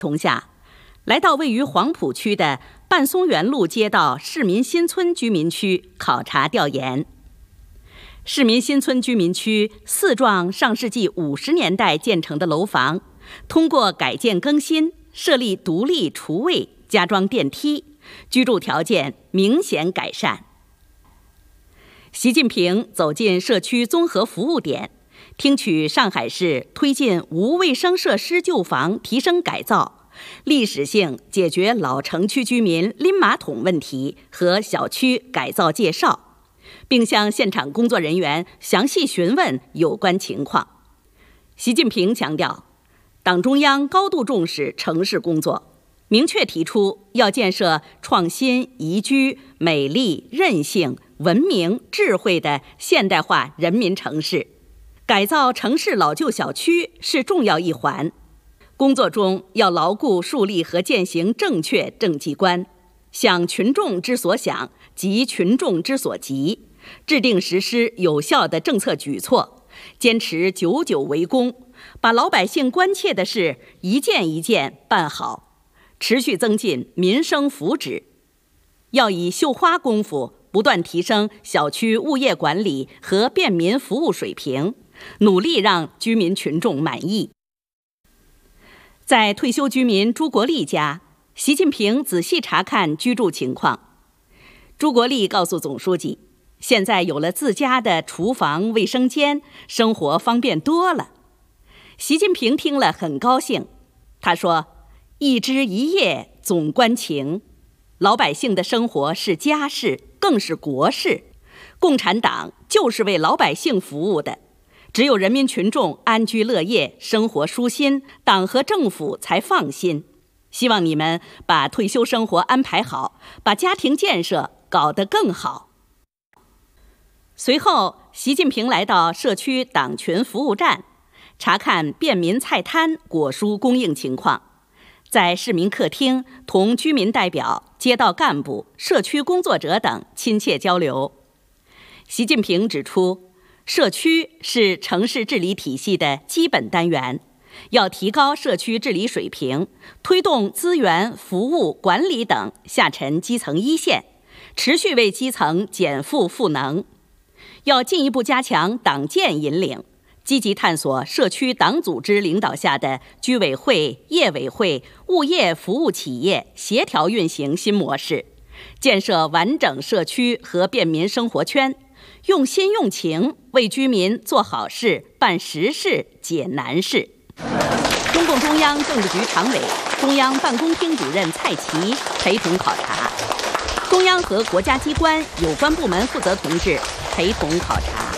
同下，来到位于黄埔区的半松园路街道市民新村居民区考察调研。市民新村居民区4幢上世纪50年代建成的楼房，通过改建更新，设立独立厨卫，加装电梯，居住条件明显改善。习近平走进社区综合服务点，听取上海市推进无卫生设施旧房提升改造，历史性解决老城区居民拎马桶问题和小区改造介绍，并向现场工作人员详细询问有关情况。习近平强调，党中央高度重视城市工作，明确提出要建设创新、宜居、美丽、韧性、文明、智慧的现代化人民城市。改造城市老旧小区是重要一环，工作中要牢固树立和践行正确政绩观，想群众之所想，急群众之所急，制定实施有效的政策举措，坚持久久为功，把老百姓关切的事一件一件办好，持续增进民生福祉。要以绣花功夫不断提升小区物业管理和便民服务水平，努力让居民群众满意。在退休居民朱国立家，习近平仔细查看居住情况。朱国立告诉总书记，现在有了自家的厨房、卫生间，生活方便多了。习近平听了很高兴，他说：“一枝一叶总关情，老百姓的生活是家事，更是国事。共产党就是为老百姓服务的。只有人民群众安居乐业，生活舒心，党和政府才放心。希望你们把退休生活安排好，把家庭建设搞得更好。”随后，习近平来到社区党群服务站，查看便民菜摊果蔬供应情况，在市民客厅同居民代表、街道干部、社区工作者等亲切交流。习近平指出，社区是城市治理体系的基本单元，要提高社区治理水平，推动资源、服务、管理等下沉基层一线，持续为基层减负赋能。要进一步加强党建引领，积极探索社区党组织领导下的居委会、业委会、物业服务企业协调运行新模式，建设完整社区和便民生活圈，用心用情为居民做好事、办实事、解难事。中共中央政治局常委、中央办公厅主任蔡奇陪同考察，中央和国家机关有关部门负责同志陪同考察。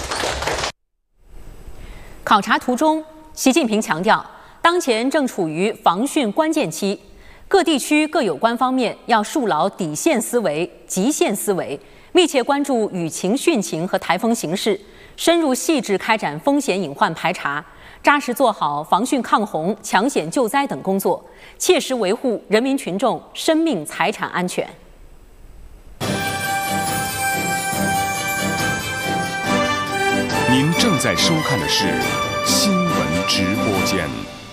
考察途中，习近平强调，当前正处于防汛关键期，各地区各有关方面要树牢底线思维、极限思维，密切关注雨情、汛情和台风形势，深入细致开展风险隐患排查，扎实做好防汛抗洪、抢险救灾等工作，切实维护人民群众生命财产安全。 您正在收看的是新闻直播间。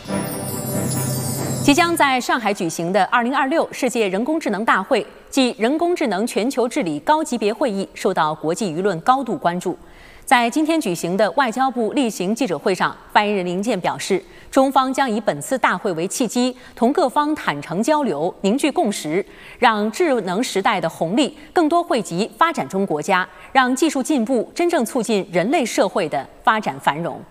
即将在上海举行的2026世界人工智能大会暨人工智能全球治理高级别会议受到国际舆论高度关注。在今天举行的外交部例行记者会上，发言人林健表示，中方将以本次大会为契机，同各方坦诚交流，凝聚共识，让智能时代的红利更多惠及发展中国家，让技术进步真正促进人类社会的发展繁荣。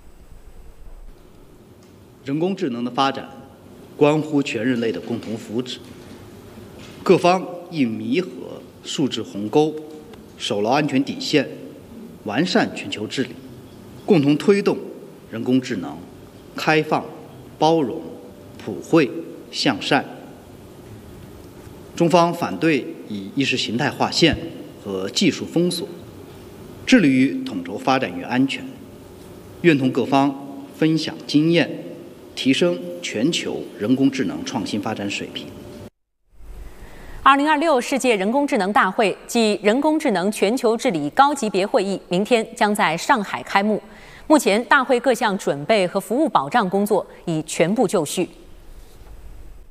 人工智能的发展关乎全人类的共同福祉，各方应弥合数字鸿沟，守牢安全底线，完善全球治理，共同推动人工智能开放、包容、普惠、向善。中方反对以意识形态划线和技术封锁，致力于统筹发展与安全，愿同各方分享经验，提升全球人工智能创新发展水平。 2026世界人工智能大会暨人工智能全球治理高级别会议明天将在上海开幕。目前，大会各项准备和服务保障工作已全部就绪。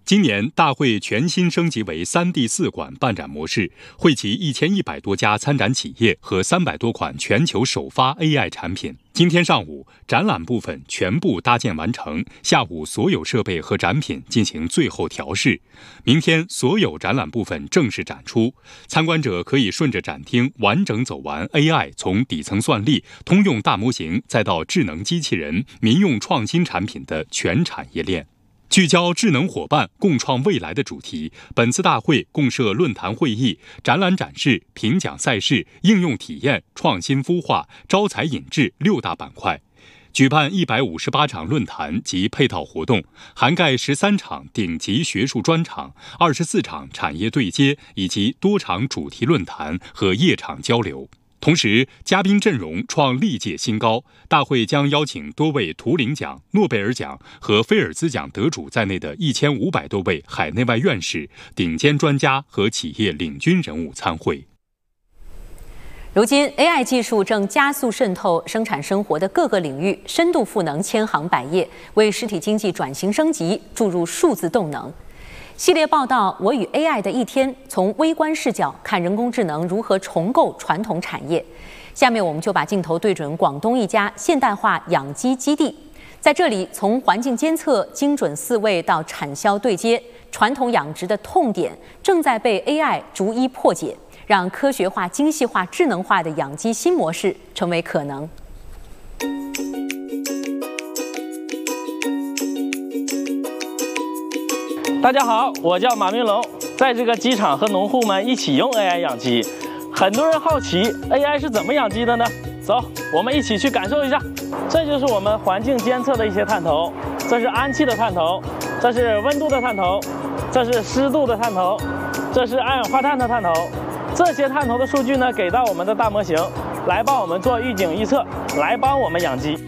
今年大会全新升级为3D4馆办展模式，汇集1100多家参展企业和300多款全球首发 AI 产品。今天上午，展览部分全部搭建完成，下午所有设备和展品进行最后调试。明天所有展览部分正式展出，参观者可以顺着展厅完整走完 AI 从底层算力、通用大模型再到智能机器人、民用创新产品的全产业链。聚焦智能伙伴共创未来的主题，本次大会共设论坛会议、展览展示、评奖赛事、应用体验、创新孵化、招才引智6大板块，举办158场论坛及配套活动，涵盖13场顶级学术专场、24场产业对接以及多场主题论坛和夜场交流。同时，嘉宾阵容创历届新高，大会将邀请多位图灵奖、诺贝尔奖和菲尔兹奖得主在内的1500多位海内外院士、顶尖专家和企业领军人物参会。 如今 ，AI 技术正加速渗透生产生活的各个领域，深度赋能千行百业，为实体经济转型升级注入数字动能。系列报道《我与 AI 的一天》，从微观视角看人工智能如何重构传统产业。下面我们就把镜头对准广东一家现代化养鸡基地，在这里，从环境监测、精准饲喂到产销对接，传统养殖的痛点正在被 AI 逐一破解，让科学化、精细化、智能化的养鸡新模式成为可能。 大家好，我叫马明龙，在这个鸡场和农户们一起用 AI 养鸡。很多人好奇 AI 是怎么养鸡的呢？走，我们一起去感受一下。这就是我们环境监测的一些探头，这是氨气的探头，这是温度的探头，这是湿度的探头，这是二氧化碳的探头。这些探头的数据呢，给到我们的大模型，来帮我们做预警预测，来帮我们养鸡。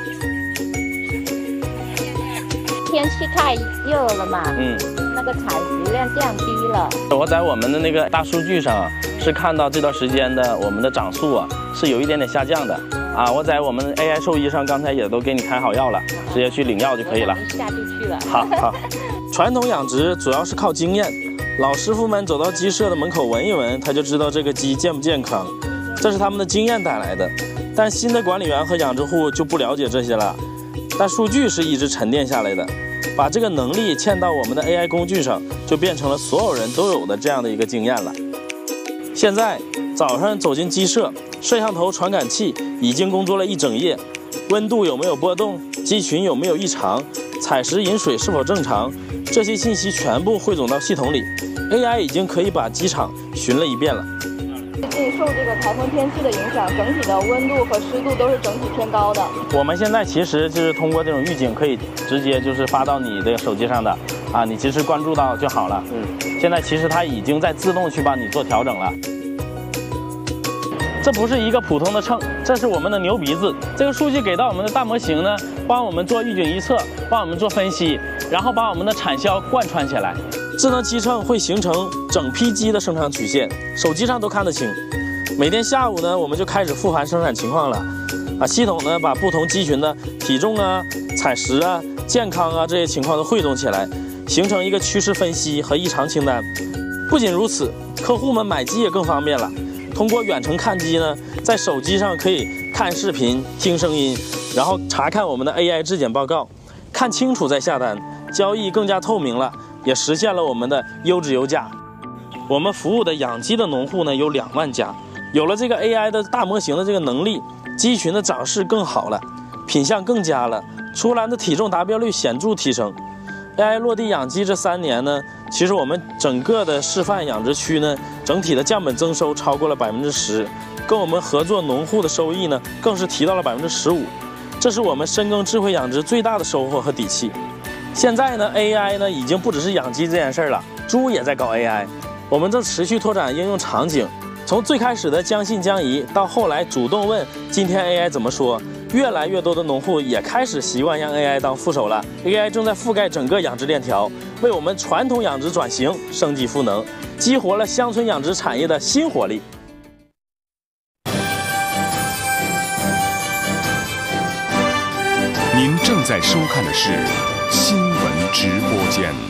天气太热了嘛，那个采食量降低了。 我在我们的那个大数据上是看到这段时间的我们的长速是有一点点下降的我在我们 AI 兽医上刚才也都给你开好药了，直接去领药就可以了。 下地去了。 好。传统养殖主要是靠经验，老师傅们走到鸡舍的门口闻一闻，他就知道这个鸡健不健康，这是他们的经验带来的。但新的管理员和养殖户就不了解这些了。但数据是一直沉淀下来的，把这个能力嵌到我们的 AI 工具上，就变成了所有人都有的这样的一个经验了。现在早上走进鸡舍，摄像头传感器已经工作了一整夜，温度有没有波动，鸡群有没有异常，采食饮水是否正常，这些信息全部汇总到系统里， AI 已经可以把鸡场巡了一遍了。 最近受这个台风天气的影响，整体的温度和湿度都是整体偏高的。 我们现在其实就是通过这种预警，可以直接就是发到你的手机上的你及时关注到就好了。现在其实它已经在自动去帮你做调整了。这不是一个普通的秤，这是我们的牛鼻子。这个数据给到我们的大模型呢，帮我们做预警预测，帮我们做分析，然后把我们的产销贯穿起来。智能鸡秤会形成整批鸡的生长曲线，手机上都看得清。每天下午呢，我们就开始复盘生产情况了。系统呢把不同鸡群的体重采食健康这些情况都汇总起来，形成一个趋势分析和异常清单。不仅如此，客户们买鸡也更方便了。通过远程看鸡呢，在手机上可以看视频、听声音，然后查看我们的 AI 质检报告，看清楚再下单，交易更加透明了，也实现了我们的优质优价。我们服务的养鸡的农户呢有2万家，有了这个 AI 的大模型的这个能力，鸡群的长势更好了，品相更佳了，出栏的体重达标率显著提升。AI 落地养鸡这3年呢，其实我们整个的示范养殖区呢，整体的降本增收超过了10%，跟我们合作农户的收益呢，更是提到了15%。这是我们深耕智慧养殖最大的收获和底气。现在呢 ，AI 呢已经不只是养鸡这件事了，猪也在搞 AI。我们正持续拓展应用场景，从最开始的将信将疑，到后来主动问今天 AI 怎么说。越来越多的农户也开始习惯让 AI 当副手了。AI 正在覆盖整个养殖链条，为我们传统养殖转型升级赋能，激活了乡村养殖产业的新活力。 您正在收看的是新闻直播间。